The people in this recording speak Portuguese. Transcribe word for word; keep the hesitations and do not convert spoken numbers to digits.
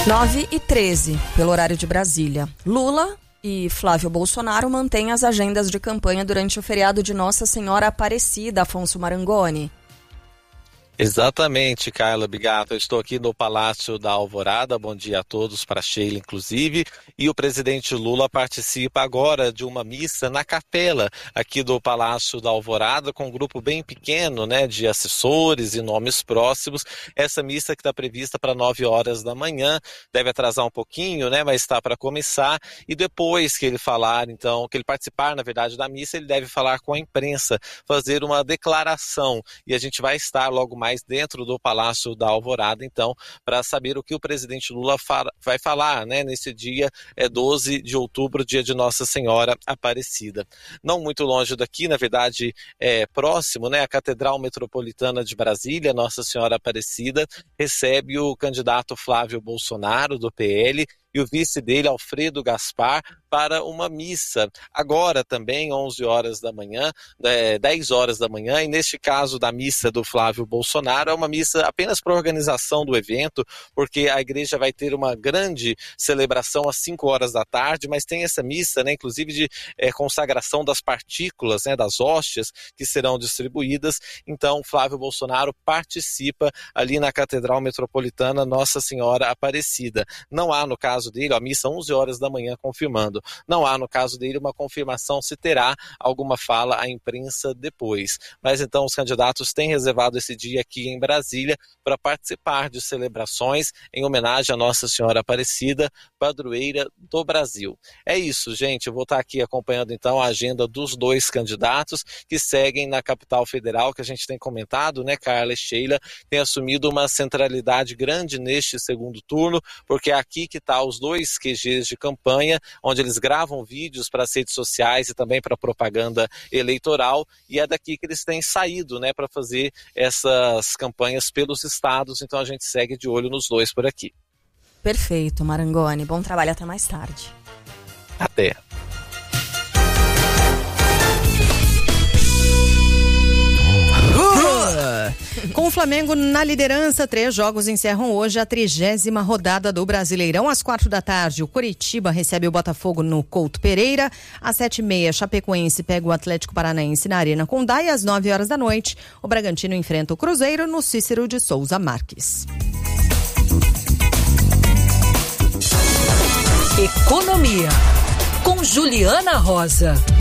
nove e treze, pelo horário de Brasília. Lula e Flávio Bolsonaro mantêm as agendas de campanha durante o feriado de Nossa Senhora Aparecida, Afonso Marangoni. Exatamente, Carla Bigato. Eu estou aqui no Palácio da Alvorada. Bom dia a todos, para Sheila inclusive. E o presidente Lula participa agora de uma missa na capela aqui do Palácio da Alvorada, com um grupo bem pequeno, né, de assessores e nomes próximos. Essa missa que está prevista para nove horas da manhã, deve atrasar um pouquinho, né, mas está para começar. E depois que ele falar, então, que ele participar, na verdade, da missa, ele deve falar com a imprensa, fazer uma declaração. E a gente vai estar logo mais mais dentro do Palácio da Alvorada, então, para saber o que o presidente Lula fala, vai falar, né, nesse dia, é doze de outubro, dia de Nossa Senhora Aparecida. Não muito longe daqui, na verdade, é próximo, né, a Catedral Metropolitana de Brasília, Nossa Senhora Aparecida, recebe o candidato Flávio Bolsonaro, do P L, e o vice dele, Alfredo Gaspar, para uma missa. Agora também, onze horas da manhã, é, dez horas da manhã, e neste caso da missa do Flávio Bolsonaro, é uma missa apenas para a organização do evento, porque a igreja vai ter uma grande celebração às cinco horas da tarde, mas tem essa missa, né, inclusive de é, consagração das partículas, né, das hóstias que serão distribuídas. Então, Flávio Bolsonaro participa ali na Catedral Metropolitana Nossa Senhora Aparecida. Não há, no caso dele, a missa onze horas da manhã confirmando. Não há, no caso dele, uma confirmação se terá alguma fala à imprensa depois. Mas então os candidatos têm reservado esse dia aqui em Brasília para participar de celebrações em homenagem à Nossa Senhora Aparecida, padroeira do Brasil. É isso, gente. Eu vou estar aqui acompanhando então a agenda dos dois candidatos que seguem na capital federal, que a gente tem comentado, né, Carla e Sheila, tem assumido uma centralidade grande neste segundo turno, porque é aqui que está os dois Q Gs de campanha, onde eles gravam vídeos para as redes sociais e também para propaganda eleitoral, e é daqui que eles têm saído, né, para fazer essas campanhas pelos estados. Então a gente segue de olho nos dois por aqui. Perfeito, Marangoni. Bom trabalho, até mais tarde. Até. Com o Flamengo na liderança, três jogos encerram hoje a trigésima rodada do Brasileirão. Às quatro da tarde, o Coritiba recebe o Botafogo no Couto Pereira. Às sete e meia, Chapecoense pega o Atlético Paranaense na Arena Condá. E às nove horas da noite, o Bragantino enfrenta o Cruzeiro no Cícero de Souza Marques. Economia, com Juliana Rosa.